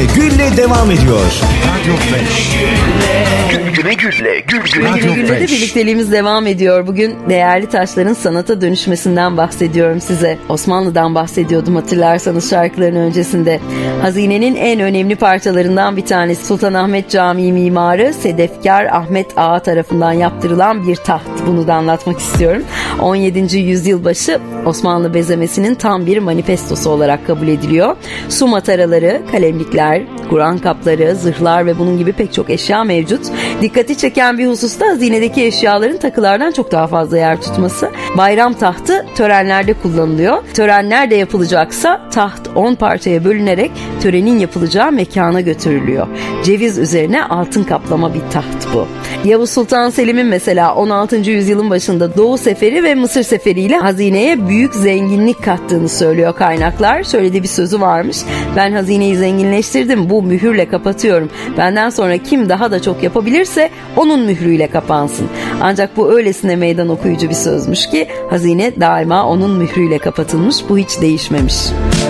Gül'le devam ediyor. Radyo Fresh. Gülle de birlikteliğimiz devam ediyor. Bugün değerli taşların sanata dönüşmesinden bahsediyorum size. Osmanlı'dan bahsediyordum hatırlarsanız şarkıların öncesinde. Hazinenin en önemli parçalarından bir tanesi Sultanahmet Camii mimarı Sedefkar Ahmet Ağa tarafından yaptırılan bir taht. Bunu da anlatmak istiyorum. 17. yüzyıl başı Osmanlı bezemesinin tam bir manifestosu olarak kabul ediliyor. Su mataraları, kalemlikler, Kur'an kapları, zırhlar ve bunun gibi pek çok eşya mevcut. Dikkati çeken bir hususta hazinedeki eşyaların takılardan çok daha fazla yer tutması. Bayram tahtı törenlerde kullanılıyor. Tören nerede yapılacaksa taht 10 parçaya bölünerek törenin yapılacağı mekana götürülüyor. Ceviz üzerine altın kaplama bir taht bu. Yavuz Sultan Selim'in mesela 16. yüzyılın başında Doğu Seferi ve Mısır Seferi ile hazineye büyük zenginlik kattığını söylüyor kaynaklar. Şöyle de bir sözü varmış. Ben hazineyi zenginleştirdim, bu mühürle kapatıyorum. Benden sonra kim daha da çok yapabilirse onun mührüyle kapansın. Ancak bu öylesine meydan okuyucu bir sözmüş ki hazine daima onun mührüyle kapatılmış. Bu hiç değişmemiş.